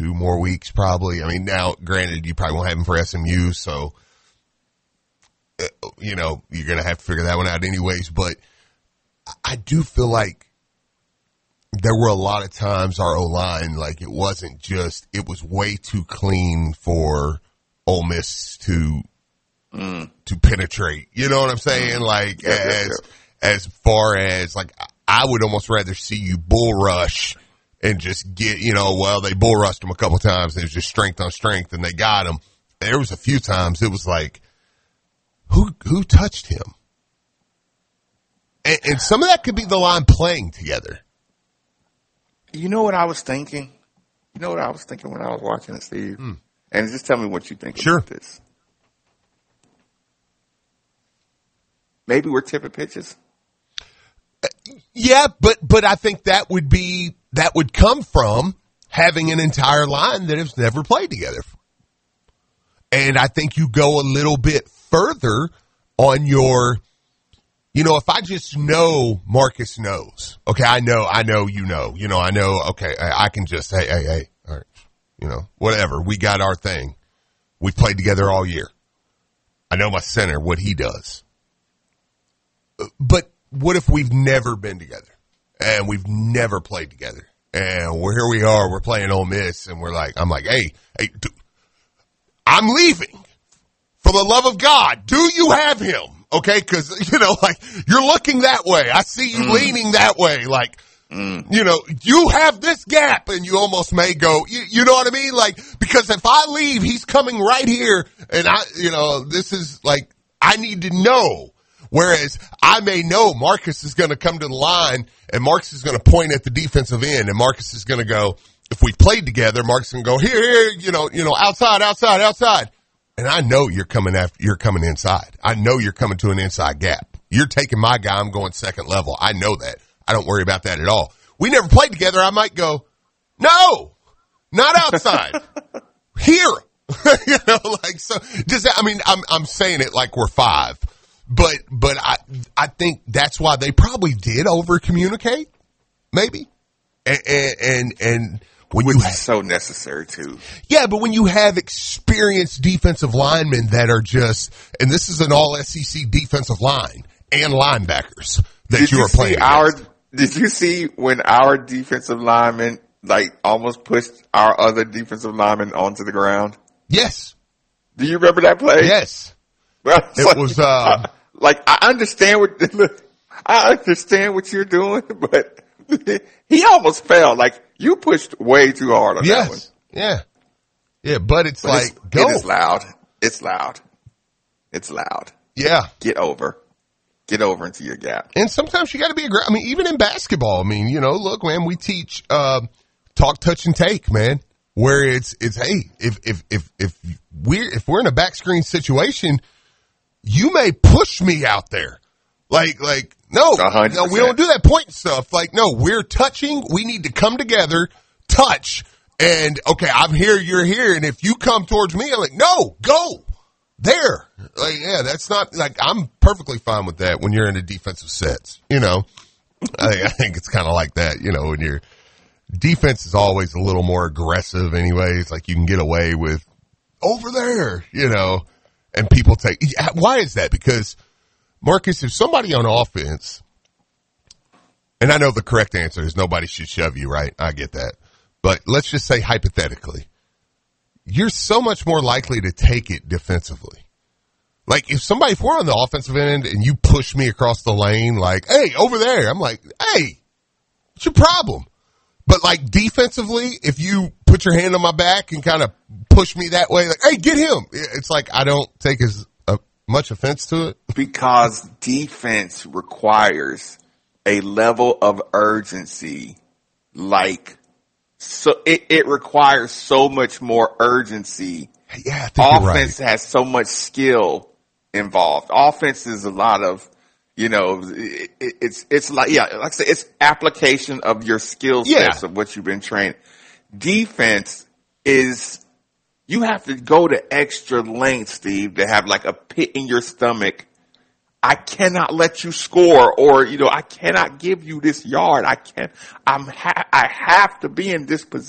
2 more weeks probably. I mean, now, granted, you probably won't have him for SMU, so, you're going to have to figure that one out anyways. But I do feel like there were a lot of times our O-line, like, it was way too clean for Ole Miss to penetrate. You know what I'm saying? Like, as far as, like, I would almost rather see you bull rush and just get, they bull rushed them a couple times. And it was just strength on strength, and they got him. There was a few times it was like, who touched him? And some of that could be the line playing together. You know what I was thinking? You know what I was thinking when I was watching it, Steve? And just tell me what you think about this. Maybe we're tipping pitches. Yeah, but I think that would come from having an entire line that has never played together. And I think you go a little bit further on your, if I just know Marcus knows, okay, I know, I know, okay, I can just say, hey, all right, whatever. We got our thing. We've played together all year. I know my center, what he does. But what if we've never been together and we've never played together and here we are, we're playing Ole Miss and I'm like, hey, dude, I'm leaving. For the love of God, do you have him? Okay, because, you're looking that way. I see you leaning that way. Like, you have this gap, and you almost may go, you know what I mean? Like, because if I leave, he's coming right here, and this is like, I need to know. Whereas I may know Marcus is going to come to the line, and Marcus is going to point at the defensive end, and Marcus is going to go, if we've played together, Marcus is going to go, here, outside. And I know you're coming inside. I know you're coming to an inside gap. You're taking my guy. I'm going second level. I know that. I don't worry about that at all. We never played together. I might go, no, not outside. Here. I'm saying it like we're 5, but I think that's why they probably did over communicate, maybe. And when which is so necessary too. Yeah, but when you have experienced defensive linemen that are just, and this is an all SEC defensive line and linebackers that you are playing against. Did you see when our defensive linemen almost pushed our other defensive linemen onto the ground? Yes. Do you remember that play? Yes. Well, it was I understand what you're doing, but he almost fell. Like, you pushed way too hard on that one. Yeah. Yeah, but go. It is loud. It's loud. It's loud. Yeah. Get over into your gap. And sometimes you got to be aggressive. I mean, even in basketball, look, man, we teach talk, touch, and take, man. Where it's hey, if we're in a back screen situation, you may push me out there. No, 100%. We don't do that point stuff. No, we're touching. We need to come together, touch, and okay, I'm here, you're here, and if you come towards me, I'm like, no, go there. That's not I'm perfectly fine with that when you're in a defensive sets. I think it's kind of like that. When your defense is always a little more aggressive, anyways. Like you can get away with over there, and people take. Why is that? Because Marcus, if somebody on offense, and I know the correct answer is nobody should shove you, right? I get that. But let's just say hypothetically, you're so much more likely to take it defensively. If we're on the offensive end and you push me across the lane, hey, over there, I'm like, hey, what's your problem? But defensively, if you put your hand on my back and kind of push me that way, hey, get him. It's I don't take as much offense to it. Because defense requires a level of urgency, so it requires so much more urgency. Yeah, I think offense has so much skill involved. Offense is a lot of, it's like I said, it's application of your skill sets of what you've been trained. Defense is, you have to go to extra lengths, Steve, to have a pit in your stomach. I cannot let you score, or, I cannot give you this yard. I have to be in this position.